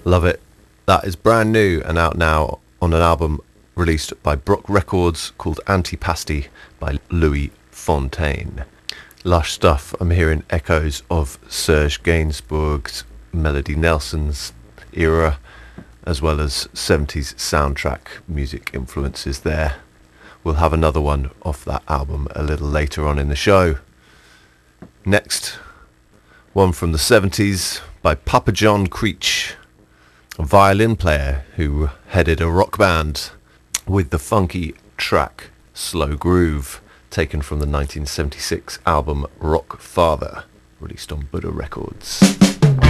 Love it. That is brand new and out now on an album released by Brock Records called Antipasti by Louis Fontaine. Lush stuff. I'm hearing echoes of Serge Gainsbourg's, Melody Nelson's era, as well as 70s soundtrack music influences there. We'll have another one off that album a little later on in the show. Next, one from the 70s by Papa John Creech, a violin player who headed a rock band, with the funky track Slow Groove, taken from the 1976 album Rock Father, released on Buddha Records.